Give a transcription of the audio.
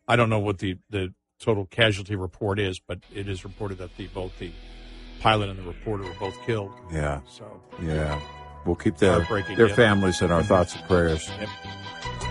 I don't know what the total casualty report is, but it is reported that both the pilot and the reporter were both killed. Yeah. So yeah, we'll keep their Heartbreaking, families in our thoughts and prayers. Yep.